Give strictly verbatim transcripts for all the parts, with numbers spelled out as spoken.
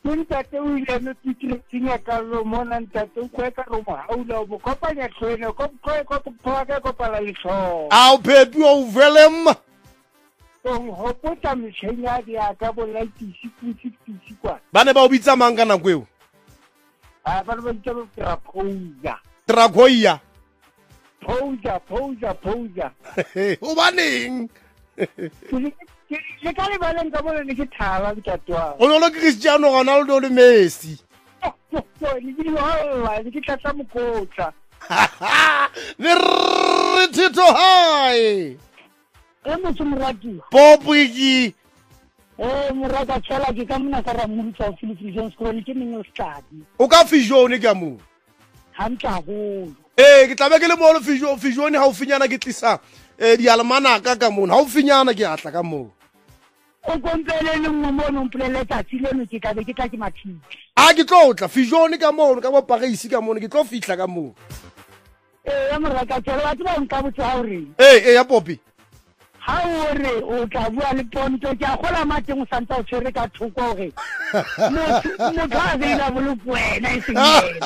Ntate o ile no tsinya ka lo mona ntate o kweka go ma o lo bo kopanya tlhwene ko ko ko ko ka ko pala litho a o phepi o velem o hopota mishenya dia ka bo like sixty kwa ba ne ba o bitsa mang ka nako eo a ba ba ntse ba tra pouza trakoia pouza pouza pouza o baneng le ka le bana ka bona le ke thaba ke tatwa o no le Cristiano Ronaldo le Messi ni di wa ni ke tla mokotla le Tito hai e mo tsumrati popiki eh morata tsela ke ka mona ka ra mo tsa Philippines school ke neng o study o ka fijone ka mo ha ntla go eh ke tlabe ke le mo le fijo fijone ha o finyana ke tlisa eh di almanaka ka mo ha o finyana ke atla ka mo o kompele le mo mo no mpolele tatsi le no ke ka be ke tla ke mathiki a ke tlotla fijone ka mo ka bo Paris ka mo ke tlo fihla ka mo eh ya morata tsela wa tla nka botsa hore eh eh ya popi ha o re o tla bua le ponto ke a gola mate mo santsa o tshwere ka thoko hore mo mo ka be la bolo buena e sengela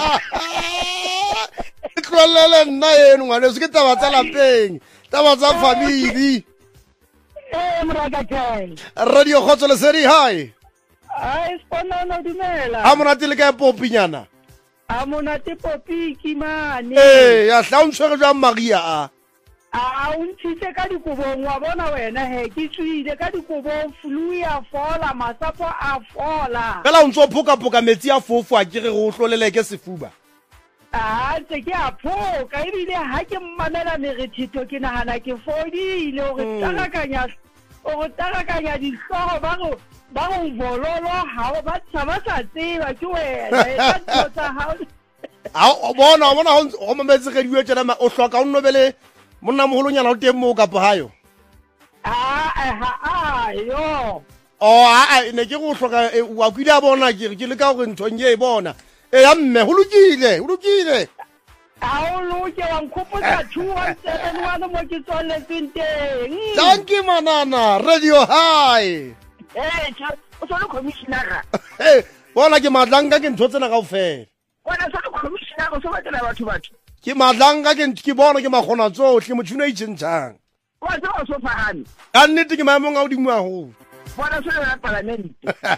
tlolele nna eno ngwane se ke taba tsa lapeng taba tsa family eh morata tsela radio khotso le seri hai ai spona no dumela a monate le ka popinyana a monate popi ki mane eh ya hlauntswere jwa Maria a a o ntshitse ka dikobong wa bona wena he ke tswile ka dikobong flu ya fola masapo a fola fela o ntso phoka phoka metsi a fofo a ke re go hlolele ke sefuba a tse ke a phoka ebile ha ke mmamela merethito ke nahana ke fodile o re tarakanya o re tarakanya dihlooho ba go ba go vololo ha ba tsaba sa tseba ke wena e tsa ha a bona bona o mametse ke diwe tsena o hloka o nnobele monna moholonyana o teng mo ka pahayo a a a yo o a ne ke go hloka wa kwile a bona ke ke le ka go nthonye e bona e ya mme ho lokile ho lokile a o loke wa nkopotsa two one seven one mo ke tsweletseng teng thank you manana radio high eh o tsolo commissioner eh bona ke madlanga ke ntho tsena kaofela wena tsolo commissioner o so batla batho batho ke madlanga ke ke bona ke magona tsohle mothuno e tshentshang wa tsolo so fahane ka nnete ke maemong a odimo a ho bona so la parliament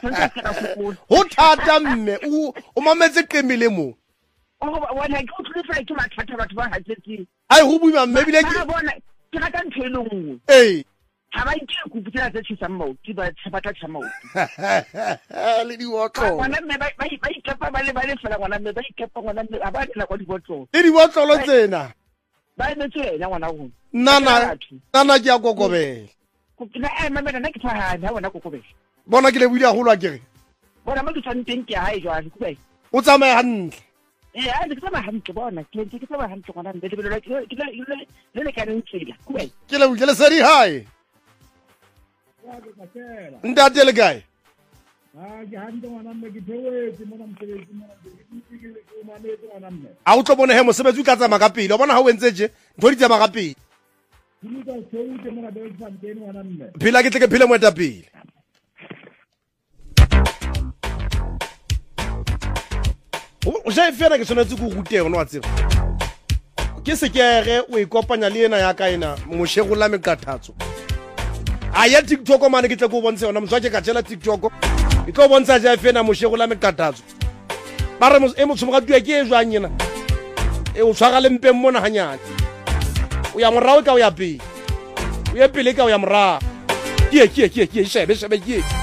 ho thata mme o o mametse qemele mo o bona ke o tlisa ke mathata batho ba hatsetse ai ho buima mme bile ke bona ke rata ntho e lengwe eh ha ba itse go putela tse tshisa mo ke ba tshabata tsamo le di wotlo bona mme ba ba ikepa ba le ba le fela ngwana mme ba ikepa ngwana mme a ba tla kwa di botlo le di botlolo tsena ba ene tsena ngwana go nana nana ke a kokobela go kina e mama nna ke tshwana ha bona kokobela bona ke le buile a holwa kere bona mo ke tshwanteng ke ha e jwang go be o tsamaya hantle eh a ke tsamaya hantle bona ke ke tsamaya hantle ngwana mme le le le le ka ntsela go be ke le buile seri hai ntate le kae ah ke hantle ngwana mme ke phewetse mo mosebetsi mo ke manetse ngwana mme a o tlo bona he mosebetsi o tla tsamaya ka pele o bona ha o entse je ntho di tsamaya ka pele phela ke tle ke phele moeta pele o ja fela ke tshwanetse go rute go no wa tseba ke sekere o ikopanya le ena ya ka ena moshegula mekathatso a ya TikTok mane ke tle go bontshe ona motswa ke ka tshela TikTok ke tlo bontsha ja fela moshegula mekathatso ba re mo e motho mo ga tuya ke e jwang yena e o tshwara le mpeng mona hanyane o ya morao ka o ya pele o ya pele ka o ya morao ke ke ke ke shebe shebe ke